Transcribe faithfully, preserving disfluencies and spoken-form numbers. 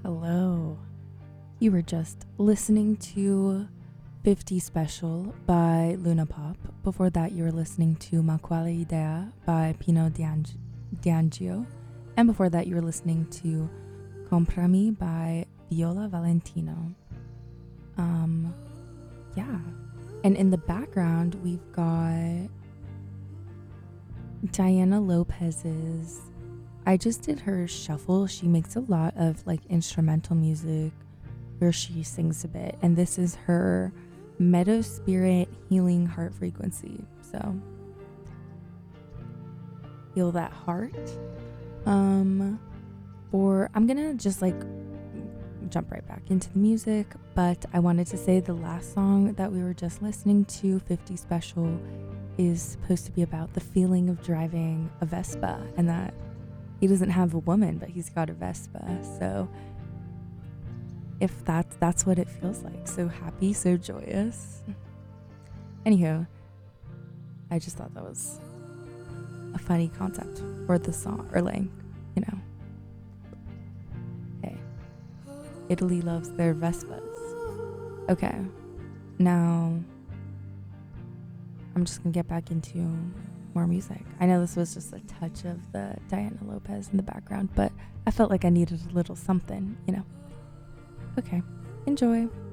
Hello. You were just listening to fifty Special by Luna Pop. Before that, you were listening to Ma Quale Idea by Pino D'Ang- D'Angio. And before that, you were listening to Comprami by Viola Valentino. Um, yeah. And in the background, we've got Diana Lopez's. I just did her shuffle. She makes a lot of like instrumental music where she sings a bit, and this is her Meadow Spirit Healing Heart Frequency. So feel that heart. Um, for I'm gonna just like jump right back into the music, but I wanted to say the last song that we were just listening to, fifty Special, is supposed to be about the feeling of driving a Vespa, and that he doesn't have a woman, but he's got a Vespa. So if that's that's what it feels like, so happy, so joyous. Anywho, I just thought that was a funny concept for the song, or like, you know, hey, Italy loves their Vespas. Okay, now I'm just gonna get back into more music. I know this was just a touch of the Diana Lopez in the background, but I felt like I needed a little something, you know. Okay, enjoy.